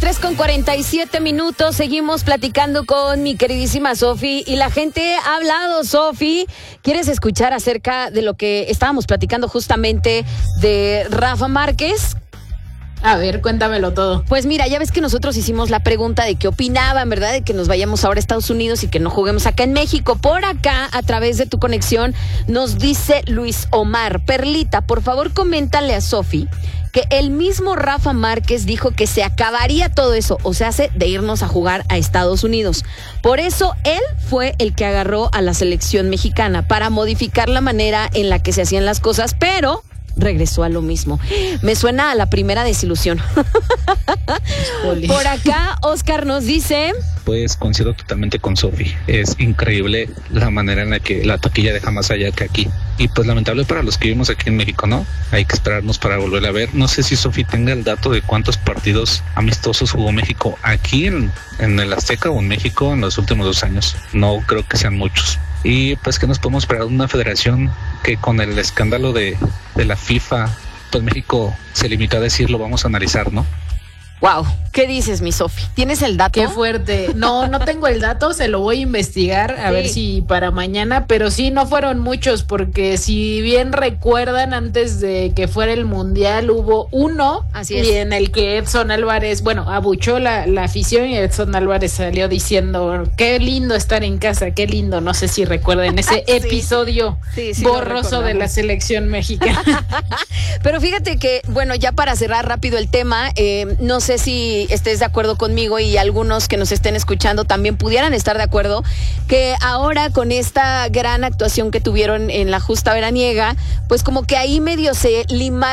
3:47. Seguimos platicando con mi queridísima Sofi y la gente ha hablado. Sofi, ¿quieres escuchar acerca de lo que estábamos platicando justamente de Rafa Márquez? A ver, cuéntamelo todo. Pues mira, ya ves que nosotros hicimos la pregunta de qué opinaban, ¿verdad? De que nos vayamos ahora a Estados Unidos y que no juguemos acá en México. Por acá, a través de tu conexión, nos dice Luis Omar: Perlita, por favor, coméntale a Sofi que el mismo Rafa Márquez dijo que se acabaría todo eso, o sea, de irnos a jugar a Estados Unidos. Por eso él fue el que agarró a la selección mexicana para modificar la manera en la que se hacían las cosas, pero regresó a lo mismo. Me suena a la primera desilusión. Por acá, Oscar nos dice: pues coincido totalmente con Sofi. Es increíble la manera en la que la taquilla deja más allá que aquí. Y pues lamentable para los que vivimos aquí en México, ¿no? Hay que esperarnos para volver a ver. No sé si Sofi tenga el dato de cuántos partidos amistosos jugó México aquí en el Azteca o en México en los últimos 2 años. No creo que sean muchos. Y pues que nos podemos esperar de una federación que con el escándalo de la FIFA, pues México se limitó a decir lo vamos a analizar, ¿no? Wow, ¿qué dices, mi Sofi? ¿Tienes el dato? Qué fuerte. No tengo el dato, se lo voy a investigar a ver si para mañana, pero sí, no fueron muchos, porque si bien recuerdan, antes de que fuera el Mundial hubo uno, así es, y en el que Edson Álvarez, abuchó la afición, y Edson Álvarez salió diciendo: qué lindo estar en casa, qué lindo. No sé si recuerden ese sí, episodio borroso de la selección mexicana. Pero fíjate que, bueno, ya para cerrar rápido el tema, no sé si estés de acuerdo conmigo y algunos que nos estén escuchando también pudieran estar de acuerdo, que ahora con esta gran actuación que tuvieron en la justa veraniega, pues como que ahí medio se limaron